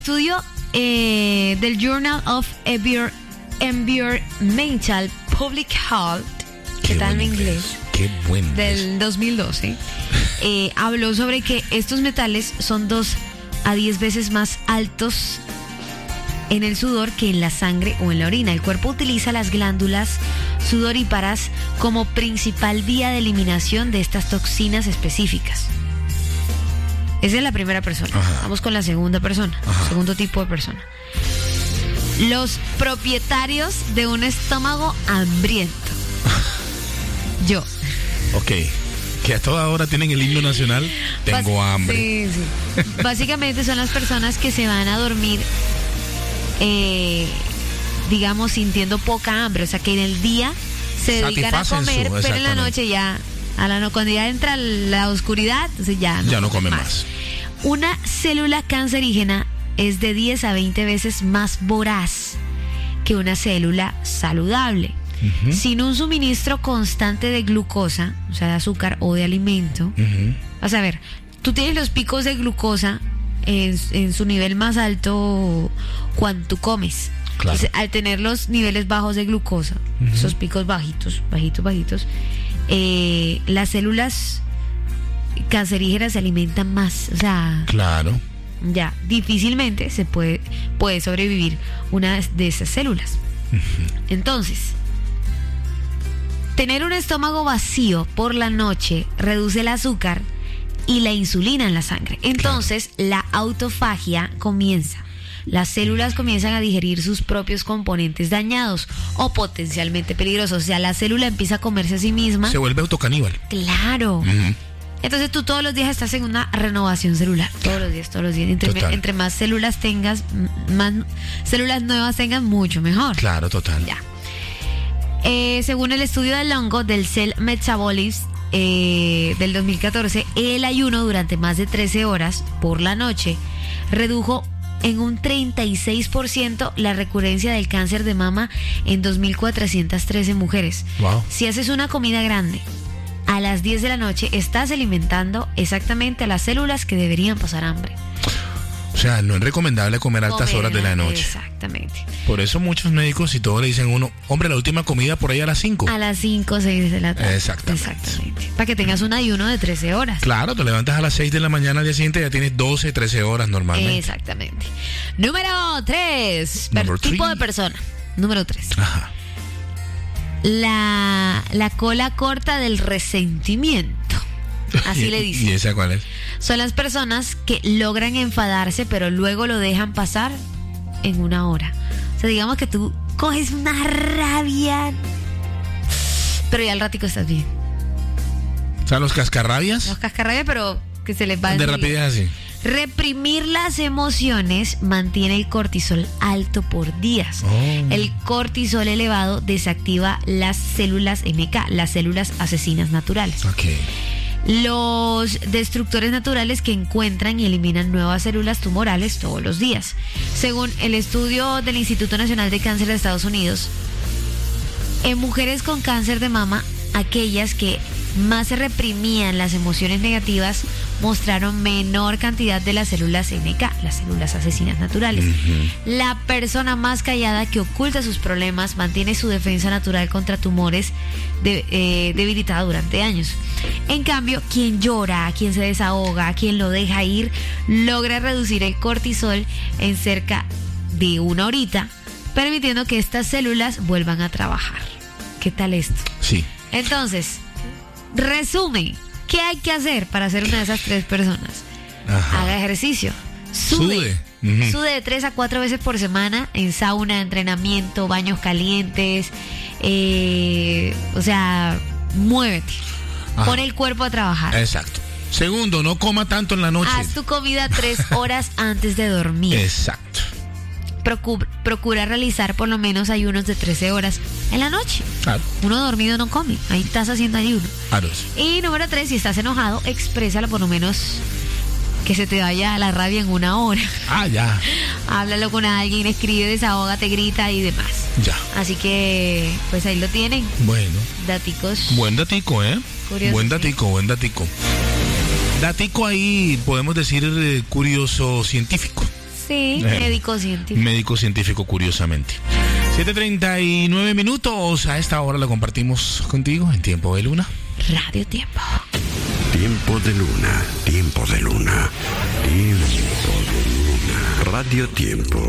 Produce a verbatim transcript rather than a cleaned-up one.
Estudio eh, del Journal of Envir- Environmental Public Health, ¿qué tal mi inglés? Qué buen Del dos mil doce, eh, habló sobre que estos metales son dos a diez veces más altos en el sudor que en la sangre o en la orina. El cuerpo utiliza las glándulas sudoríparas como principal vía de eliminación de estas toxinas específicas. Esa es la primera persona. Ajá. Vamos con la segunda persona, Ajá. segundo tipo de persona. Los propietarios de un estómago hambriento. Yo. Ok. Que a toda hora tienen el himno nacional. Tengo Bas- hambre. Sí, sí. Básicamente son las personas que se van a dormir, eh, digamos, sintiendo poca hambre. O sea, que en el día se dedican a Satisfacen comer, su- pero en la exactamente. noche ya, a la no, cuando ya entra la oscuridad, entonces ya no, Ya no come más. Una célula cancerígena es de diez a veinte veces más voraz que una célula saludable. Ujú. Sin un suministro constante de glucosa, o sea, de azúcar o de alimento, Ujú. vas a ver, tú tienes los picos de glucosa en, en su nivel más alto cuando tú comes. Claro. Entonces, al tener los niveles bajos de glucosa, Ujú. esos picos bajitos, bajitos, bajitos, eh, las células cancerígenas se alimentan más. O sea, Claro. ya difícilmente se puede, puede sobrevivir una de esas células. Entonces, tener un estómago vacío por la noche reduce el azúcar y la insulina en la sangre. Entonces, la autofagia comienza. Las células comienzan a digerir sus propios componentes dañados o potencialmente peligrosos. O sea, la célula empieza a comerse a sí misma. Se vuelve autocaníbal. Claro. Ujú. Entonces tú todos los días estás en una renovación celular. Todos los días, todos los días. Entre, Total. entre más células tengas, m- más células nuevas tengas, mucho mejor. Claro, total. Ya. Eh, según el estudio del hongo del Cell Metabolism eh, del dos mil catorce, el ayuno durante más de trece horas por la noche redujo en un treinta y seis por ciento la recurrencia del cáncer de mama en dos mil cuatrocientas trece mujeres. Wow. Si haces una comida grande a las diez de la noche, estás alimentando exactamente a las células que deberían pasar hambre. O sea, no es recomendable comer a altas Comer horas de la noche. Exactamente. Por eso muchos médicos y todos le dicen a uno, hombre, la última comida por ahí a las cinco. A las cinco o seis de la tarde. Exactamente. Exactamente. Para que tengas un ayuno de trece horas. Claro, te levantas a las seis de la mañana al día siguiente, ya tienes doce, trece horas normalmente. Exactamente. Número tres. Number Tipo three. de persona. Número tres. Ajá. La, la cola corta del resentimiento. Así le dicen. ¿Y esa cuál es? Son las personas que logran enfadarse, pero luego lo dejan pasar en una hora. O sea, digamos que tú coges una rabia, pero ya al ratico estás bien. O sea, los cascarrabias Los cascarrabias, pero que se les va de el- rapidez así. Reprimir las emociones mantiene el cortisol alto por días. Oh. El cortisol elevado desactiva las células M K, las células asesinas naturales. Ok. Los destructores naturales que encuentran y eliminan nuevas células tumorales todos los días. Según el estudio del Instituto Nacional de Cáncer de Estados Unidos, en mujeres con cáncer de mama, aquellas que más se reprimían las emociones negativas mostraron menor cantidad de las células N K, las células asesinas naturales. Ujú. La persona más callada que oculta sus problemas mantiene su defensa natural contra tumores de- eh, debilitada durante años. En cambio, quien llora, quien se desahoga, quien lo deja ir, logra reducir el cortisol en cerca de una horita, permitiendo que estas células vuelvan a trabajar. ¿Qué tal esto? Sí. Entonces, resumen, ¿qué hay que hacer para ser una de esas tres personas? Ajá. Haga ejercicio, sude, Sude. Ujú. sude de tres a cuatro veces por semana en sauna, entrenamiento, baños calientes, eh, o sea, muévete, Ajá. pon el cuerpo a trabajar. Exacto. Segundo, no coma tanto en la noche. Haz tu comida tres horas antes de dormir. Exacto. Procu- procura realizar por lo menos ayunos de trece horas en la noche. Claro. Uno dormido no come, ahí estás haciendo ayuno. Claro, sí. Y número tres, si estás enojado, exprésalo por lo menos que se te vaya la rabia en una hora. Ah, ya. Háblalo con alguien, escribe, desahógate, grita y demás. Ya. Así que, pues ahí lo tienen. Bueno. Daticos. Buen datico, ¿eh? Curioso, buen sí. datico, buen datico. Datico ahí, podemos decir, eh, curioso científico. Sí, Eh, médico científico. Médico científico, curiosamente. siete treinta y nueve minutos. A esta hora lo compartimos contigo en Tiempo de Luna. Radio Tiempo. Tiempo de Luna, tiempo de Luna, tiempo de Luna. Radio Tiempo.